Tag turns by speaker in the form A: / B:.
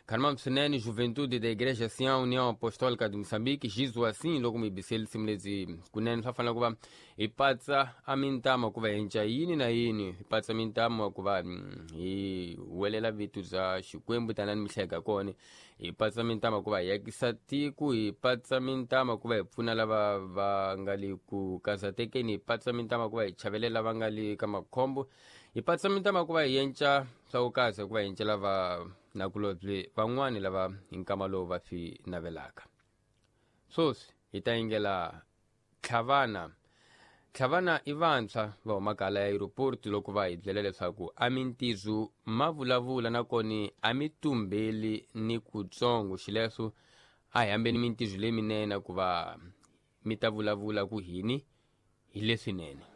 A: Kanma msuneni Juventude da Igreja Sião União Apostólica de Moçambique jizo assim logo mibiseli simlezi kunene safana kuba ipatsa amintama kuba encha yini na yini ipatsa amintama kuba welela vitu za xikwembu tanani mihleka kone ipatsa amintama kuba yakisatiku ipatsa amintama kuba ipfuna lava vangali ku kazatekeni ipatsa amintama kuba ichavelela vangali kama khombo ipatsa amintama kuba yencha sawukaza kuba yencha lava nakulobye van'wani lava hinkamalo va fi navelaka sosi hi ta yingela tlhavana i vantshwa va humakala ya aeroport loko va hi byela leswaku a mintizu ma vulavula nakoni a mi tumbeli ni kutsongo xileswo a hi hambeni mintizu leminene ku va mi ta vulavula ku hini hi leswinene